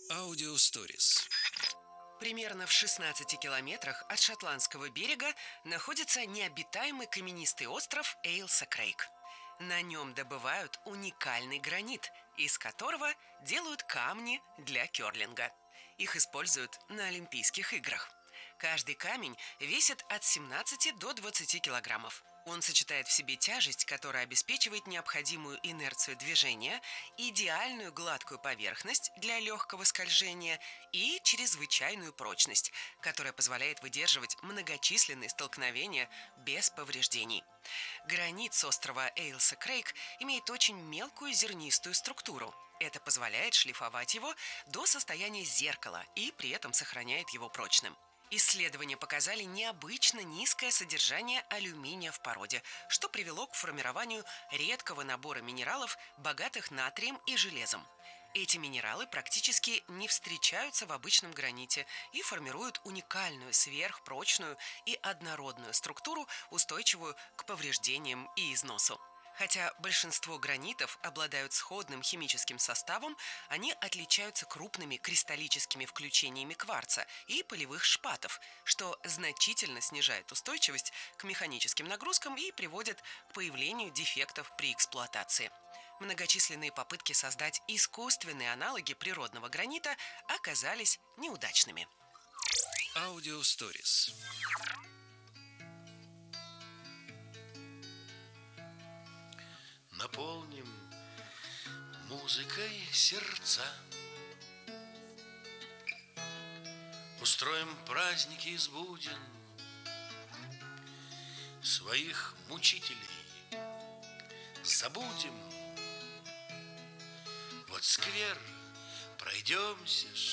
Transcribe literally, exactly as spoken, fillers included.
Аудио Stories. Примерно в шестнадцати километрах от шотландского берега находится необитаемый каменистый остров Эйлса Крейг. На нем добывают уникальный гранит, из которого делают камни для керлинга. Их используют на Олимпийских играх. Каждый камень весит от семнадцати до двадцати килограммов. Он сочетает в себе тяжесть, которая обеспечивает необходимую инерцию движения, идеальную гладкую поверхность для легкого скольжения и чрезвычайную прочность, которая позволяет выдерживать многочисленные столкновения без повреждений. Гранит с острова Эйлса Крейг имеет очень мелкую зернистую структуру. Это позволяет шлифовать его до состояния зеркала и при этом сохраняет его прочным. Исследования показали необычно низкое содержание алюминия в породе, что привело к формированию редкого набора минералов, богатых натрием и железом. Эти минералы практически не встречаются в обычном граните и формируют уникальную сверхпрочную и однородную структуру, устойчивую к повреждениям и износу. Хотя большинство гранитов обладают сходным химическим составом, они отличаются крупными кристаллическими включениями кварца и полевых шпатов, что значительно снижает устойчивость к механическим нагрузкам и приводит к появлению дефектов при эксплуатации. Многочисленные попытки создать искусственные аналоги природного гранита оказались неудачными. Аудио Stories. Наполним музыкой сердца, устроим праздники из буден своих мучителей. Забудем, вот сквер, пройдемся